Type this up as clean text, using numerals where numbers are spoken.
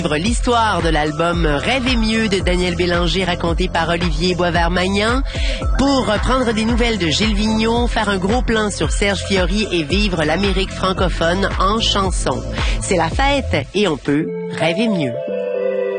L'histoire de l'album Rêver mieux de Daniel Bélanger raconté par Olivier Boisvert-Magnan, pour prendre des nouvelles de Gilles Vigneault, faire un gros plan sur Serge Fiori et vivre l'Amérique francophone en chanson. C'est la fête et on peut rêver mieux.